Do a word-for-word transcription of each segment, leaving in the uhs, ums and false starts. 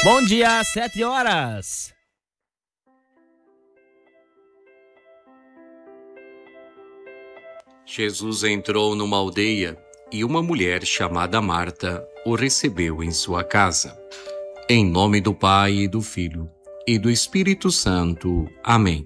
Bom dia, sete horas. Jesus entrou numa aldeia e uma mulher chamada Marta o recebeu em sua casa. Em nome do Pai e do Filho e do Espírito Santo. Amém.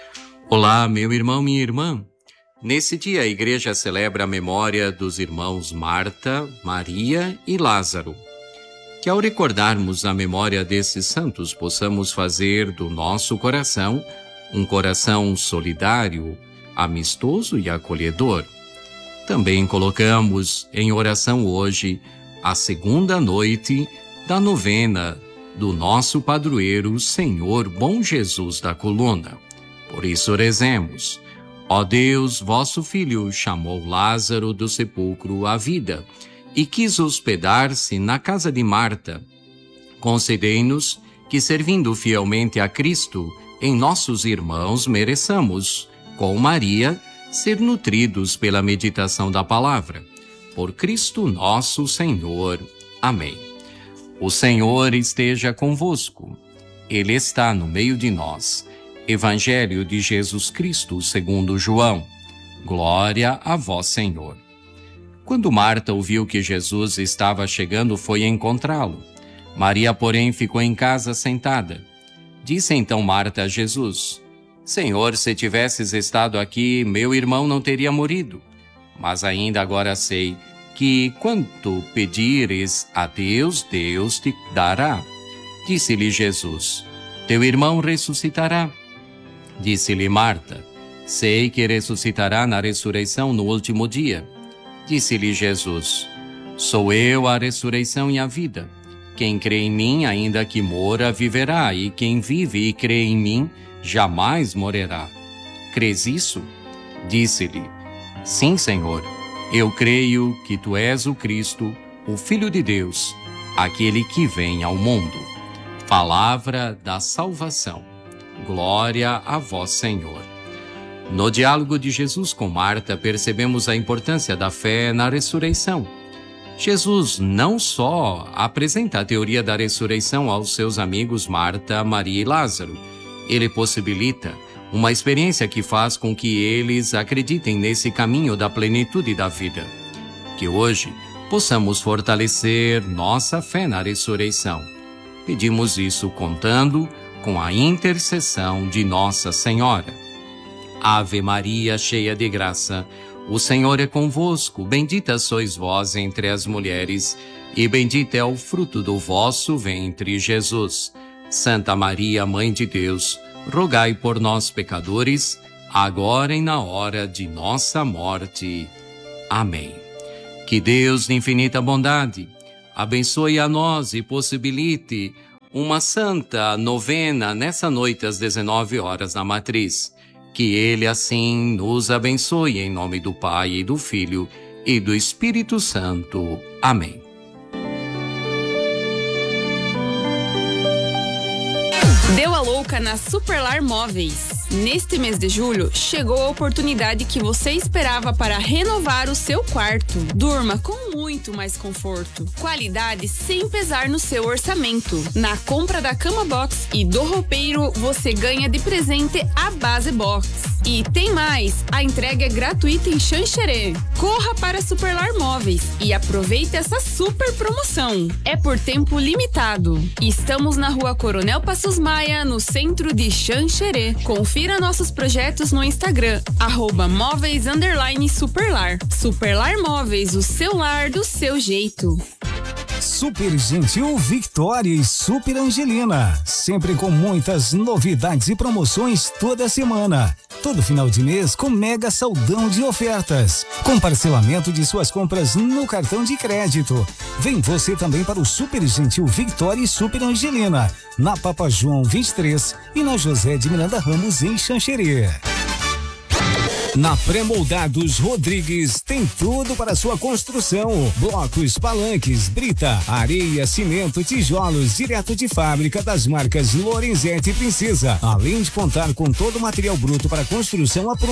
Olá, meu irmão, minha irmã. Nesse dia a igreja celebra a memória dos irmãos Marta, Maria e Lázaro. Que ao recordarmos a memória desses santos possamos fazer do nosso coração um coração solidário, amistoso e acolhedor. Também colocamos em oração hoje a segunda noite da novena do nosso padroeiro Senhor Bom Jesus da Coluna. Por isso rezemos. Ó Deus, vosso Filho chamou Lázaro do sepulcro à vida e quis hospedar-se na casa de Marta. Concedei-nos que, servindo fielmente a Cristo, em nossos irmãos mereçamos, com Maria, ser nutridos pela meditação da palavra. Por Cristo nosso Senhor. Amém. O Senhor esteja convosco. Ele está no meio de nós. Evangelho de Jesus Cristo segundo João. Glória a vós, Senhor. Quando Marta ouviu que Jesus estava chegando, foi encontrá-lo. Maria, porém, ficou em casa sentada. Disse então Marta a Jesus: Senhor, se tivesses estado aqui, meu irmão não teria morrido. Mas ainda agora sei que, quanto pedires a Deus, Deus te dará. Disse-lhe Jesus: Teu irmão ressuscitará. Disse-lhe Marta: Sei que ressuscitará na ressurreição no último dia. Disse-lhe Jesus: Sou eu a ressurreição e a vida. Quem crê em mim, ainda que mora, viverá, e quem vive e crê em mim, jamais morrerá. Crês isso? Disse-lhe: Sim, Senhor. Eu creio que tu és o Cristo, o Filho de Deus, aquele que vem ao mundo. Palavra da salvação. Glória a vós, Senhor. No diálogo de Jesus com Marta, percebemos a importância da fé na ressurreição. Jesus não só apresenta a teoria da ressurreição aos seus amigos Marta, Maria e Lázaro, ele possibilita uma experiência que faz com que eles acreditem nesse caminho da plenitude da vida. Que hoje possamos fortalecer nossa fé na ressurreição. Pedimos isso contando com a intercessão de Nossa Senhora. Ave Maria, cheia de graça, o Senhor é convosco, bendita sois vós entre as mulheres, e bendito é o fruto do vosso ventre, Jesus. Santa Maria, Mãe de Deus, rogai por nós, pecadores, agora e na hora de nossa morte. Amém. Que Deus de infinita bondade abençoe a nós e possibilite uma santa novena nessa noite às dezenove horas na Matriz. Que Ele assim nos abençoe em nome do Pai e do Filho e do Espírito Santo. Amém. Deu a louca na Superlar Móveis. Neste mês de julho, chegou a oportunidade que você esperava para renovar o seu quarto. Durma com muito mais conforto. Qualidade sem pesar no seu orçamento. Na compra da cama box e do roupeiro, você ganha de presente a base box. E tem mais, a entrega é gratuita em Xanxerê. Corra para Superlar Móveis e aproveite essa super promoção. É por tempo limitado. Estamos na Rua Coronel Passos Maia, no centro de Xanxerê. Confira nossos projetos no Instagram, arroba móveis underline superlar. Superlar Móveis, o seu lar do seu jeito. Super Gentil Victoria e Super Angelina, sempre com muitas novidades e promoções toda semana. Todo final de mês com mega saldão de ofertas, com parcelamento de suas compras no cartão de crédito. Vem você também para o Super Gentil Victoria e Super Angelina, na Papa João vinte e três e na José de Miranda Ramos, em Xanxerê. Na Pré-Moldados Rodrigues tem tudo para sua construção: blocos, palanques, brita, areia, cimento, tijolos, direto de fábrica das marcas Lorenzetti e Princesa, além de contar com todo o material bruto para construção a